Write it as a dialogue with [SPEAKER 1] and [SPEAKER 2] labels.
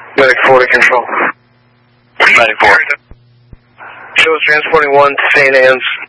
[SPEAKER 1] Medic 4 to control.
[SPEAKER 2] Medic 4.
[SPEAKER 1] Shows transporting 1 to St. Anne's.